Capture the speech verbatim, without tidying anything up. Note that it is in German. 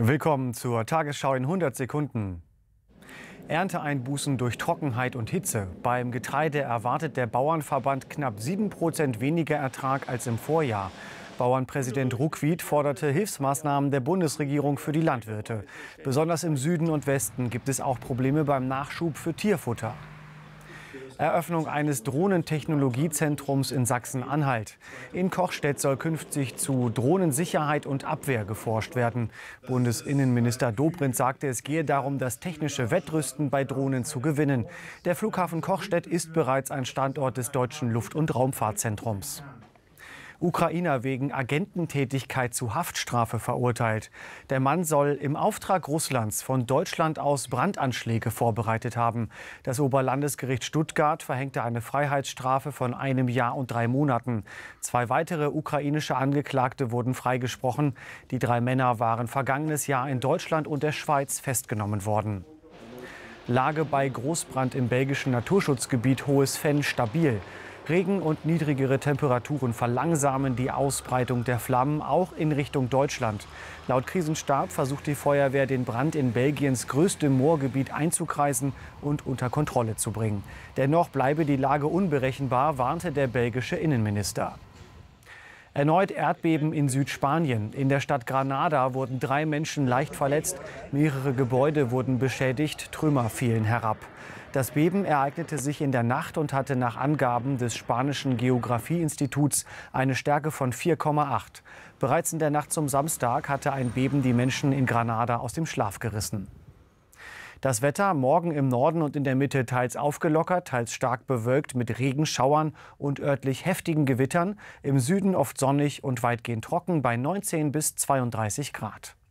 Willkommen zur Tagesschau in hundert Sekunden. Ernteeinbußen durch Trockenheit und Hitze. Beim Getreide erwartet der Bauernverband knapp sieben Prozent weniger Ertrag als im Vorjahr. Bauernpräsident Ruckwied forderte Hilfsmaßnahmen der Bundesregierung für die Landwirte. Besonders im Süden und Westen gibt es auch Probleme beim Nachschub für Tierfutter. Eröffnung eines Drohnentechnologiezentrums in Sachsen-Anhalt. In Kochstedt soll künftig zu Drohnensicherheit und Abwehr geforscht werden. Bundesinnenminister Dobrindt sagte, es gehe darum, das technische Wettrüsten bei Drohnen zu gewinnen. Der Flughafen Kochstedt ist bereits ein Standort des Deutschen Luft- und Raumfahrtzentrums. Ukrainer wegen Agententätigkeit zu Haftstrafe verurteilt. Der Mann soll im Auftrag Russlands von Deutschland aus Brandanschläge vorbereitet haben. Das Oberlandesgericht Stuttgart verhängte eine Freiheitsstrafe von einem Jahr und drei Monaten. Zwei weitere ukrainische Angeklagte wurden freigesprochen. Die drei Männer waren vergangenes Jahr in Deutschland und der Schweiz festgenommen worden. Lage bei Großbrand im belgischen Naturschutzgebiet Hohes Venn stabil. Regen und niedrigere Temperaturen verlangsamen die Ausbreitung der Flammen auch in Richtung Deutschland. Laut Krisenstab versucht die Feuerwehr, den Brand in Belgiens größtem Moorgebiet einzukreisen und unter Kontrolle zu bringen. Dennoch bleibe die Lage unberechenbar, warnte der belgische Innenminister. Erneut Erdbeben in Südspanien. In der Stadt Granada wurden drei Menschen leicht verletzt, mehrere Gebäude wurden beschädigt, Trümmer fielen herab. Das Beben ereignete sich in der Nacht und hatte nach Angaben des spanischen Geografieinstituts eine Stärke von vier Komma acht. Bereits in der Nacht zum Samstag hatte ein Beben die Menschen in Granada aus dem Schlaf gerissen. Das Wetter morgen im Norden und in der Mitte teils aufgelockert, teils stark bewölkt mit Regenschauern und örtlich heftigen Gewittern. Im Süden oft sonnig und weitgehend trocken bei neunzehn bis zweiunddreißig Grad.